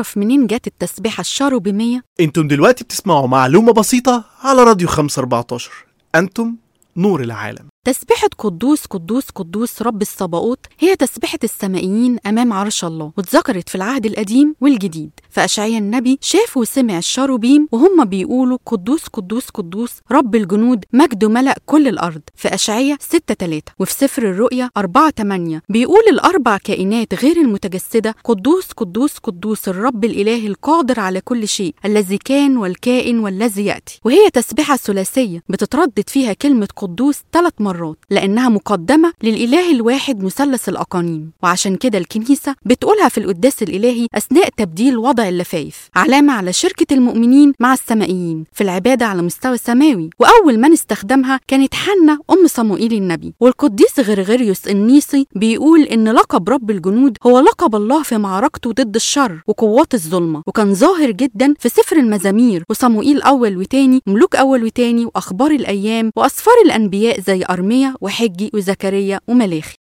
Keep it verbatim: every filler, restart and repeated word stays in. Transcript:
تعرف منين جات التسبيحة الشاروبيمية؟ انتم دلوقتي بتسمعوا معلومة بسيطة على راديو خمسة أربعتاشر. أنتم نور العالم. تسبيحة قدوس قدوس قدوس رب الصباؤوت هي تسبيحة السمائيين أمام عرش الله، واتذكرت في العهد القديم والجديد. فأشعيا النبي شاف وسمع الشاروبيم وهم بيقولوا قدوس قدوس قدوس رب الجنود مجده ملأ كل الأرض في أشعيا ستة تلاتة. وفي سفر الرؤيا أربعة تمانية بيقول الأربع كائنات غير المتجسدة قدوس قدوس قدوس الرب الإله القادر على كل شيء الذي كان والكائن والذي يأتي. وهي تسبيحة ثلاثية بتتردد فيها كلمة قدوس ثلاث مرات لأنها مقدمة للإله الواحد مثلث الأقانيم، وعشان كده الكنيسة بتقولها في القداس الإلهي أثناء تبديل وضع اللفايف، علامة على شركة المؤمنين مع السمائيين في العبادة على مستوى سماوي. وأول من استخدمها كانت حنة أم صموئيل النبي. والقديس غرغريوس النيسي بيقول إن لقب رب الجنود هو لقب الله في معركته ضد الشر وقوات الظلمة، وكان ظاهر جدا في سفر المزامير وصموئيل أول وتاني، ملوك أول وتاني، وأخبار الأيام، وأسفار الأنبياء زي أرميا وحجي وزكريا وملاخي.